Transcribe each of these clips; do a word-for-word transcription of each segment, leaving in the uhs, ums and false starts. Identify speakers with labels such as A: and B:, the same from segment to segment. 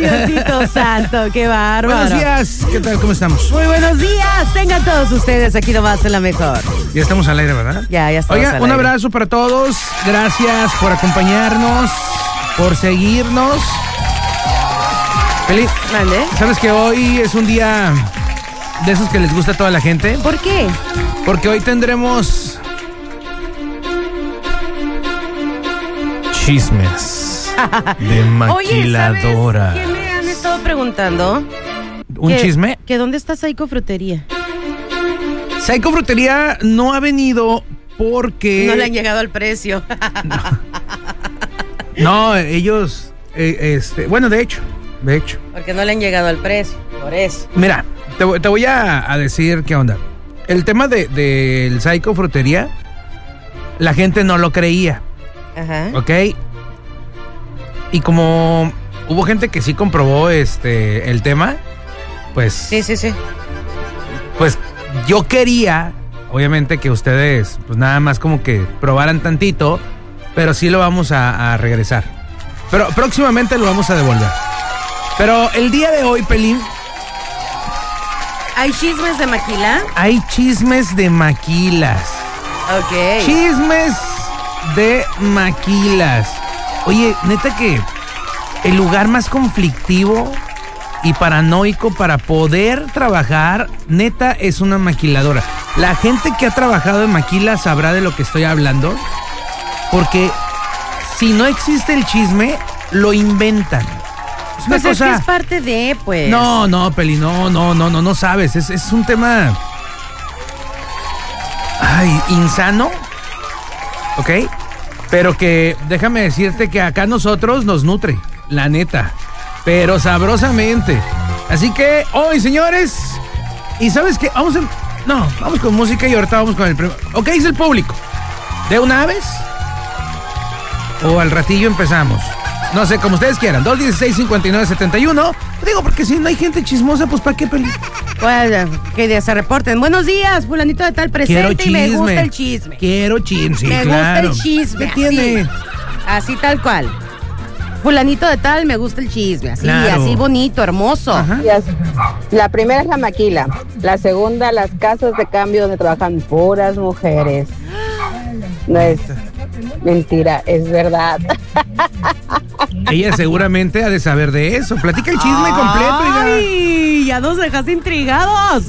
A: Diosito santo, qué bárbaro.
B: Buenos días, ¿qué tal? ¿Cómo estamos?
A: Muy buenos días, tengan todos ustedes aquí nomás en la mejor.
B: Ya estamos al aire, ¿verdad?
A: Ya, ya estamos
B: Oiga,
A: al
B: un
A: aire.
B: abrazo para todos. Gracias por acompañarnos, por seguirnos. Feliz,
A: ¿Mande?
B: ¿sabes que hoy es un día de esos que les gusta a toda la gente?
A: ¿Por qué?
B: Porque hoy tendremos chismes de maquiladoras.
A: Oye, ¿sabes qué me han estado preguntando?
B: ¿Un
A: Que-
B: chisme?
A: Que ¿dónde está Psycho Frutería?
B: Psycho Frutería no ha venido porque...
A: No le han llegado al precio.
B: No, ellos... eh, este, bueno, de hecho, de hecho.
A: Porque no le han llegado al precio, por eso.
B: Mira, te, voy- te voy a, a decir qué onda. El tema de, del Psycho Frutería, la gente no lo creía,
A: Ajá.
B: ¿ok? Y como hubo gente que sí comprobó este el tema, pues...
A: Sí, sí, sí.
B: Pues yo quería, obviamente, que ustedes pues nada más como que probaran tantito, pero sí lo vamos a, a regresar. Pero próximamente lo vamos a devolver. Pero el día de hoy, Pelín,
A: ¿Hay chismes de maquila?
B: hay chismes de maquilas.
A: Ok.
B: Chismes de maquilas. Oye, neta que el lugar más conflictivo y paranoico para poder trabajar, neta, es una maquiladora. La gente que ha trabajado en maquila sabrá de lo que estoy hablando, porque si no existe el chisme, lo inventan. Es una
A: Pues es
B: cosa...
A: que es parte de, pues.
B: No, no, Peli, no, no, no, no, no sabes. Es, es un tema... Ay, insano. ¿Ok? Pero que déjame decirte que acá nosotros nos nutre, la neta. Pero sabrosamente. Así que hoy, señores, y ¿sabes qué? Vamos a... No, vamos con música y ahorita vamos con el... Pre- ¿Ok? Es el público. ¿De una vez? ¿O al ratillo empezamos? No sé, como ustedes quieran. dos dieciséis cincuenta y nueve setenta y uno. Digo, porque si no hay gente chismosa, pues ¿para qué, Peli?
A: Pues, que ya se reporten. Buenos días, fulanito de tal presente y me gusta el chisme.
B: Quiero chisme, sí,
A: me
B: claro.
A: gusta el chisme.
B: ¿Qué tiene?
A: Así, así tal cual. Fulanito de tal, me gusta el chisme. Así,
B: Claro.
A: así bonito, hermoso.
B: Ajá.
C: La primera es la maquila, la segunda las casas de cambio donde trabajan puras mujeres. No es mentira, es verdad.
B: Ella seguramente ha de saber de eso. Platica el chisme completo. oiga.
A: ¡Ay! Ya nos dejaste intrigados.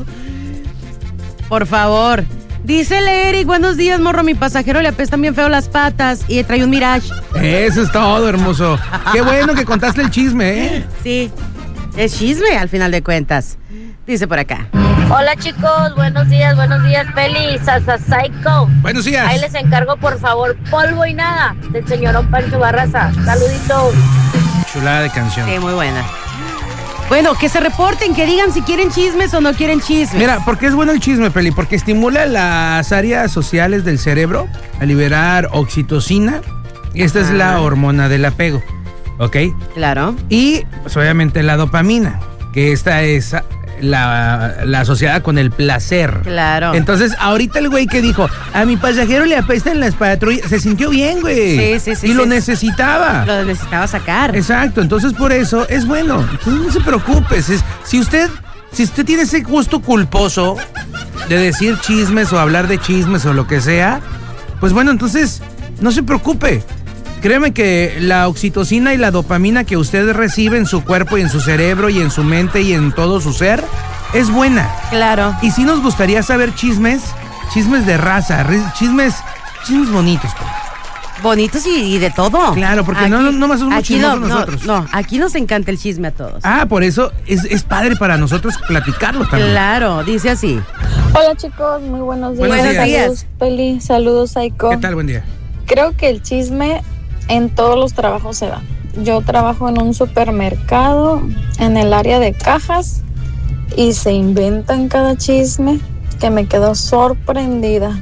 A: Por favor. Dícele, Eric, buenos días, morro. Mi pasajero le apestan bien feo las patas y trae un Mirage.
B: Eso es todo, hermoso. Qué bueno que contaste el chisme, ¿eh?
A: Sí, es chisme al final de cuentas. Dice por acá.
D: Hola chicos, buenos días, buenos días, Peli, Salsa Psycho.
B: Buenos días.
D: Ahí les encargo por favor polvo y nada del señorón Pancho Barraza. Saluditos.
B: Chulada de canción.
A: Sí, muy buena. Bueno, que se reporten, que digan si quieren chismes o no quieren chismes.
B: Mira, ¿por qué es bueno el chisme, Peli? Porque estimula las áreas sociales del cerebro a liberar oxitocina. Esta es la hormona del apego, ¿ok?
A: Claro.
B: Y, pues, obviamente, la dopamina, que esta es la, la asociada con el placer.
A: Claro.
B: Entonces, ahorita el güey que dijo, a mi pasajero le apestan las patrullas, se sintió bien, güey.
A: Sí, sí, sí,
B: Y
A: sí.
B: lo necesitaba.
A: Lo necesitaba sacar.
B: Exacto, entonces por eso es bueno. Entonces no se preocupe. Si, si usted, si usted tiene ese gusto culposo de decir chismes o hablar de chismes o lo que sea, pues bueno, entonces no se preocupe. Créeme que la oxitocina y la dopamina que usted recibe en su cuerpo y en su cerebro y en su mente y en todo su ser es buena.
A: Claro.
B: Y sí nos gustaría saber chismes, chismes de raza, ri- chismes, chismes bonitos. pues.
A: Bonitos y, y de todo.
B: Claro, porque no- no- no más somos
A: aquí no,
B: chismosos
A: no,
B: nosotros.
A: no, aquí nos encanta el chisme a todos.
B: Ah, por eso es, es padre para nosotros platicarlo también.
A: Claro, dice así.
E: Hola chicos, muy buenos días.
B: Buenos
A: días.
E: Saludos, Peli, saludos, Psycho.
B: ¿Qué tal? Buen día.
E: Creo que el chisme en todos los trabajos se da. Yo trabajo en un supermercado, en el área de cajas, y se inventan cada chisme que me quedo sorprendida.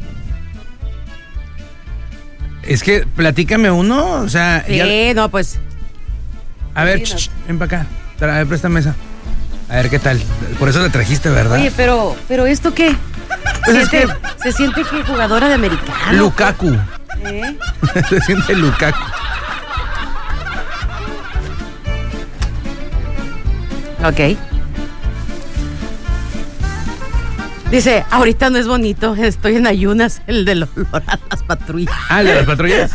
B: Es que platícame uno, o sea,
A: Sí,
B: ya-
A: no, pues.
B: a ver,
A: sí,
B: ch, ch, ven para acá, Tra- préstame esa. A ver qué tal. Por eso la trajiste, ¿verdad?
A: Oye, pero, pero ¿esto qué?
B: Pues es
A: Siente-
B: que-
A: Se siente que jugadora de americano.
B: Lukaku.
A: ¿Eh?
B: Se siente Lukaku.
A: Ok. Dice, ahorita no es bonito, estoy en ayunas, el del olor a las patrullas.
B: Ah, ¿el de las patrullas?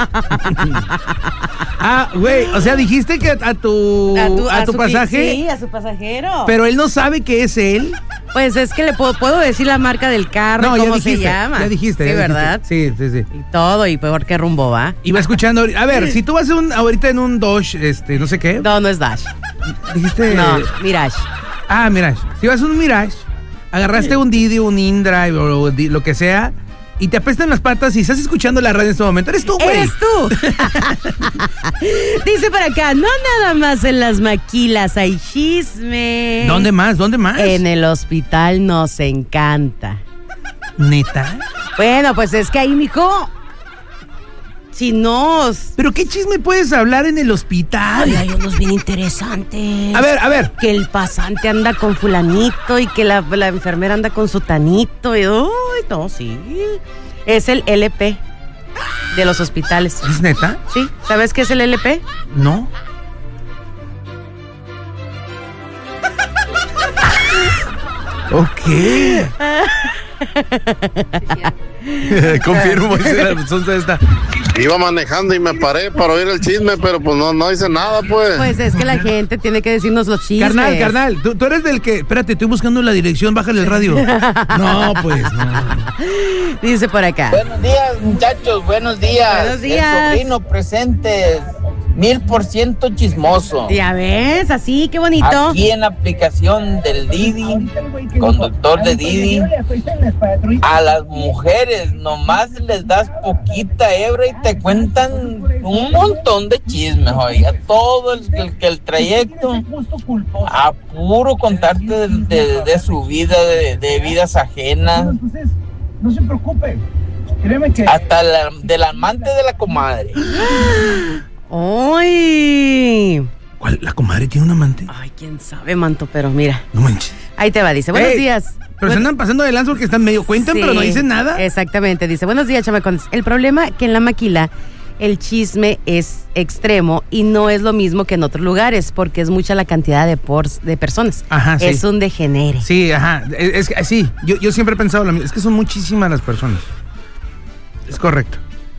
B: Ah, güey, o sea, dijiste que a tu, a tu, a
A: a
B: tu
A: su
B: pasaje.
A: Sí, a su pasajero.
B: Pero él no sabe que es él.
A: Pues es que le puedo, puedo decir la marca del carro,
B: No,
A: y
B: ya
A: cómo
B: dijiste,
A: se llama.
B: ya dijiste.
A: Sí,
B: ya
A: ¿verdad?
B: dijiste. Sí, sí, sí.
A: Y todo, y por qué rumbo va.
B: Iba escuchando. A ver, si tú vas un, ahorita en un Dodge, este, no sé qué.
A: No, no es Dash.
B: Dijiste.
A: No, Mirage.
B: Ah, Mirage. Si vas un Mirage, agarraste un Didi, un InDrive o lo que sea, y te apestan las patas y estás escuchando la radio en este momento. Eres tú, güey.
A: Eres tú. Dice por acá, no nada más en las maquilas hay chisme.
B: ¿Dónde más? ¿Dónde más?
A: En el hospital nos encanta.
B: ¿Neta?
A: Bueno, pues es que ahí, mijo, si no...
B: ¿Pero qué chisme puedes hablar en el hospital?
A: Ay, hay unos bien interesantes.
B: A ver, a ver.
A: Que el pasante anda con fulanito y que la, la enfermera anda con sutanito. Y, uy, no, sí. Es el L P de los hospitales.
B: ¿Es neta?
A: Sí. ¿Sabes qué es el L P?
B: No. Ok. Confirmo, esa la sonza esta.
F: Iba manejando y me paré para oír el chisme, pero pues no, no hice nada, pues.
A: Pues es que la gente tiene que decirnos los chismes.
B: Carnal, carnal, tú, tú eres del que... Espérate, estoy buscando la dirección, bájale el radio. No, pues, no.
A: Dice por acá.
G: Buenos días, muchachos, buenos días.
A: Buenos días.
G: El sobrino presente, mil por ciento chismoso.
A: Ya ves, así, qué bonito.
G: Aquí en la aplicación del Didi, conductor de Didi, a las mujeres nomás les das poquita hebra y te cuentan un montón de chismes, oiga, todo el, el, el trayecto, a puro contarte de, de, de su vida, de, de vidas ajenas.
H: No se preocupe, créeme que...
G: Hasta la, del amante de la comadre.
A: ¡Ay!
B: ¿Cuál? ¿La comadre tiene un amante?
A: Ay, quién sabe, manto, pero mira.
B: No manches.
A: Ahí te va, dice, buenos
B: Ey,
A: días.
B: Pero se andan pasando de lanza porque están medio cuentan,
A: Sí,
B: pero no dicen nada.
A: Exactamente, dice, buenos días, chamacones. El problema que en la maquila el chisme es extremo y no es lo mismo que en otros lugares, porque es mucha la cantidad de, por, de personas.
B: Ajá, sí.
A: Es un degenere.
B: Sí, ajá. Es, es, sí, yo, yo siempre he pensado lo mismo. Es que son muchísimas las personas. Es correcto.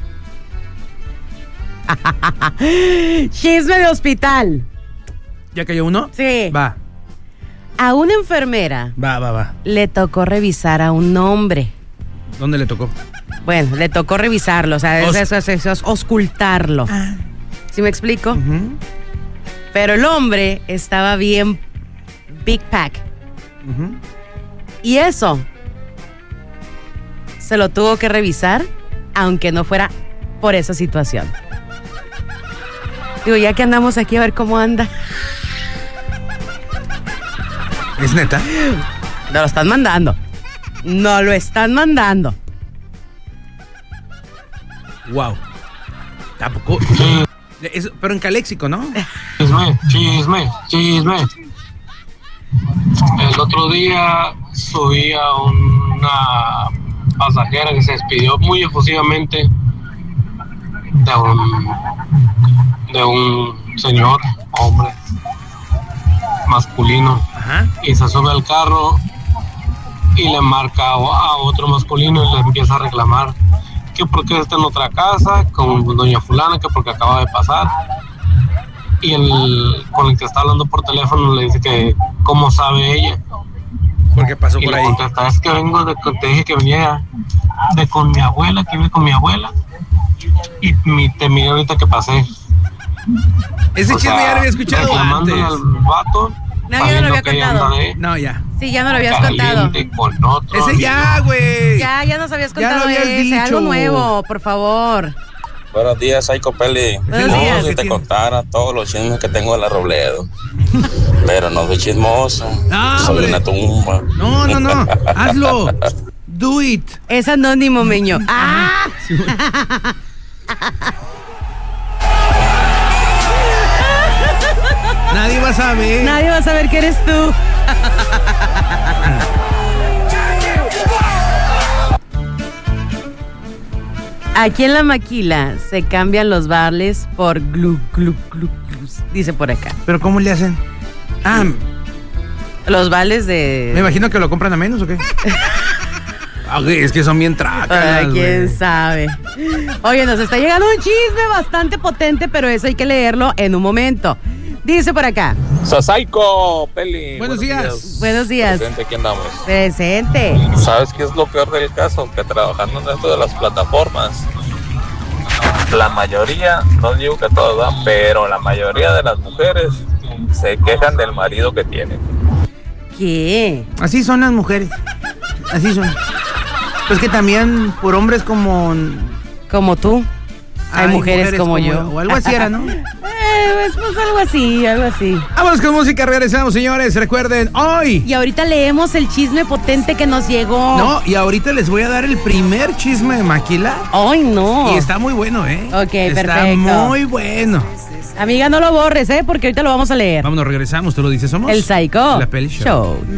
A: Chisme de hospital.
B: ¿Ya cayó uno?
A: Sí.
B: Va,
A: A una enfermera
B: va, va, va.
A: le tocó revisar a un hombre.
B: ¿Dónde le tocó?
A: Bueno, le tocó revisarlo, o sea,
B: Os-
A: eso, eso, eso es auscultarlo.
B: Ah.
A: ¿Sí me explico?
B: Ujú,
A: Pero el hombre estaba bien big pack.
B: ujú.
A: Y eso se lo tuvo que revisar, aunque no fuera por esa situación. Digo, ya que andamos aquí a ver cómo anda.
B: ¿Es neta?
A: No lo están mandando. No lo están mandando.
B: Wow. Tampoco. Es- pero en Caléxico, ¿no?
I: Chisme, chisme, chisme. El otro día subí a una pasajera que se despidió muy efusivamente de un, de un señor, hombre, masculino.
B: Ajá.
I: Y se sube al carro y le marca a a otro masculino y le empieza a reclamar que porque está en otra casa con doña fulana, que porque acaba de pasar. Y el con el que está hablando por teléfono le dice que cómo sabe ella.
B: Porque pasó
I: Y
B: por
I: le
B: ahí.
I: contesta, es que vengo de, te dije que venía de con mi abuela, que vive con mi abuela. Y mi, te miré ahorita que pasé.
B: Ese
I: O
B: chisme
I: sea,
B: ya lo había escuchado
I: reclamándole
B: antes.
I: al vato.
A: No, ya no lo
I: sabiendo
A: había
I: que ella
A: contado.
I: anda de
B: No, ya.
A: Sí, ya no lo habías contado.
I: caliente con otro.
B: Ese ya, güey.
A: Ya, ya nos habías
B: Ya lo
A: contado
B: habías
A: ese.
B: dicho.
A: Algo nuevo, por favor.
J: Buenos días, Psycho Peli.
A: Buenos
J: Como
A: días.
J: si te contara todos los chismes que tengo de la Robledo. Pero no soy chismoso.
B: No,
J: soy
B: hombre.
J: una tumba.
B: No, no, no. Hazlo. Do it.
A: Es anónimo, meño. ¡Ah!
B: Nadie va a saber.
A: Nadie va a saber que eres tú. Aquí en la maquila se cambian los vales por glu, glu, glu, glu. Dice por acá.
B: ¿Pero cómo le hacen? Ah,
A: Los vales de...
B: Me imagino que lo compran a menos, ¿o qué? Ay, es que son bien tracas.
A: Ay, quién
B: güey.
A: sabe. Oye, nos está llegando un chisme bastante potente, pero eso hay que leerlo en un momento. Dice por acá.
J: Sasaico, Peli.
B: Buenos días.
A: Buenos días.
J: Presente, aquí andamos.
A: Presente.
J: ¿Sabes qué es lo peor del caso? Que trabajando dentro de las plataformas, la mayoría, no digo que todas, pero la mayoría de las mujeres se quejan del marido que tienen.
A: ¿Qué?
B: Así son las mujeres. Así son. Pues que también por hombres como...
A: Como tú. Hay, Hay mujeres, mujeres como, como yo.
B: O algo así era, ¿no?
A: eh, pues, pues algo así, algo así.
B: Vámonos con música, regresamos, señores. Recuerden, hoy.
A: Y ahorita leemos el chisme potente que nos llegó.
B: No, y ahorita les voy a dar el primer chisme de Maquila.
A: ¡Ay, no!
B: Y está muy bueno, ¿eh?
A: Ok,
B: está
A: perfecto.
B: Está muy bueno.
A: Amiga, no lo borres, ¿eh? Porque ahorita lo vamos a leer.
B: Vámonos, regresamos, tú lo dices, somos
A: El Psycho
B: La Peli Show.
A: Show.